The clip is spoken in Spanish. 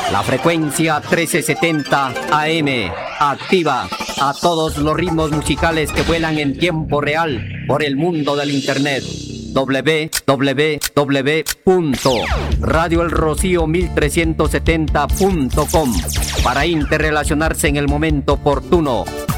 La frecuencia 1370 AM activa a todos los ritmos musicales que vuelan en tiempo real por el mundo del internet. www.radioelrocío1370.com para interrelacionarse en el momento oportuno